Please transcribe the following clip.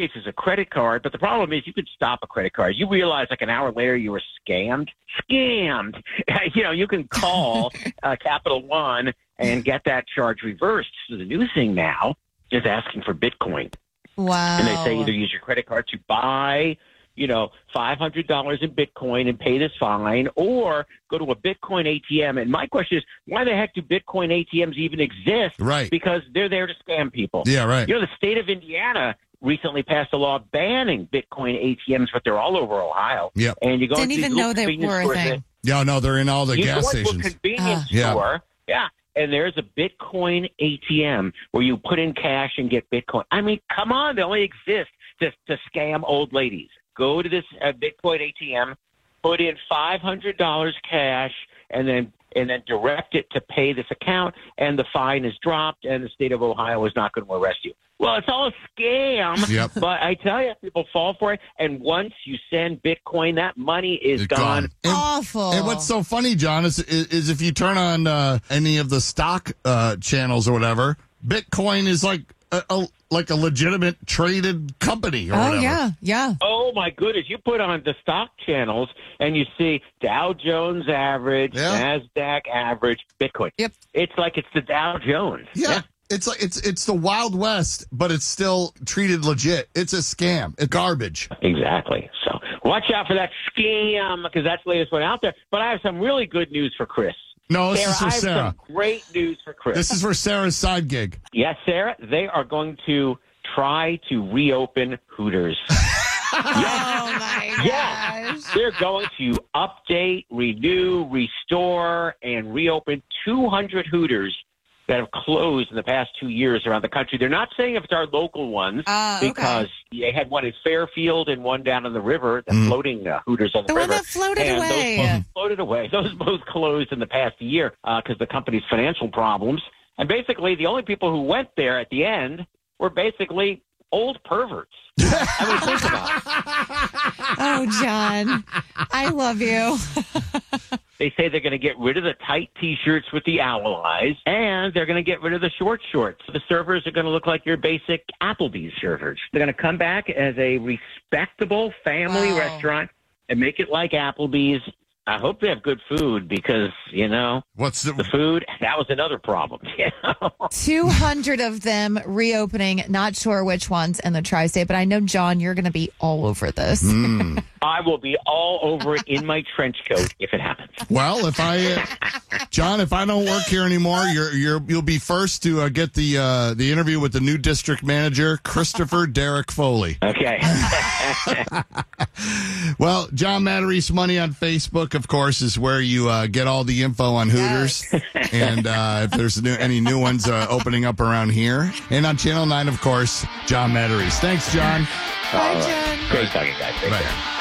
case, it's a credit card. But the problem is you could stop a credit card. You realize like an hour later you were scammed. You can call Capital One and get that charge reversed. So the new thing now is asking for Bitcoin. Wow. And they say either use your credit card to buy, $500 in Bitcoin and pay this fine, or go to a Bitcoin ATM. And my question is, why the heck do Bitcoin ATMs even exist? Right. Because they're there to scam people. Yeah, right. The state of Indiana recently passed a law banning Bitcoin ATMs, but they're all over Ohio. Yep. And you go Didn't even know they were a thing. Yeah, no, they're in all the gas stations. Convenience store. Yeah. And there's a Bitcoin ATM where you put in cash and get Bitcoin. I mean, come on. They only exist to scam old ladies. Go to this Bitcoin ATM, put in $500 cash, and then direct it to pay this account, and the fine is dropped, and the state of Ohio is not going to arrest you. Well, it's all a scam, Yep. But I tell you, people fall for it, and once you send Bitcoin, that money is It's gone. Awful. And what's so funny, John, is if you turn on any of the stock channels or whatever, Bitcoin is like a legitimate traded company or whatever. Yeah. Oh, my goodness. You put on the stock channels and you see Dow Jones average, NASDAQ average, Bitcoin. Yep. It's like it's the Dow Jones. Yeah. It's like it's the Wild West, but it's still treated legit. It's a scam. It's garbage. Exactly. So watch out for that scam because that's the latest one out there. But I have some really good news for Chris. No, this is for I have Sarah. some great news for Chris. This is for Sarah's side gig. Yes, Sarah. They are going to try to reopen Hooters. Oh, my gosh. Yes. They're going to update, renew, restore, and reopen 200 Hooters that have closed in the past 2 years around the country. They're not saying if it's our local ones because they had one in Fairfield and one down on the river, the floating Hooters on the river. The one that floated and away. Those both floated away. Those both closed in the past year because the company's financial problems. And basically, the only people who went there at the end were basically old perverts. I mean, think about it. Oh, John, I love you. They say they're going to get rid of the tight T-shirts with the owl eyes, and they're going to get rid of the short shorts. The servers are going to look like your basic Applebee's servers. They're going to come back as a respectable family restaurant and make it like Applebee's. I hope they have good food because, What's the food, that was another problem. 200 of them reopening, not sure which ones in the tri-state, but I know, John, you're going to be all over this. I will be all over it in my trench coat if it happens. Well, John, if I don't work here anymore, you'll be first to get the interview with the new district manager, Christopher Derek Foley. Okay. Well, John Matarese Money on Facebook, of course, is where you get all the info on Hooters. And if there's any new ones opening up around here. And on Channel 9, of course, John Matarese. Thanks, John. Bye, John. Great talking, guys. Take care.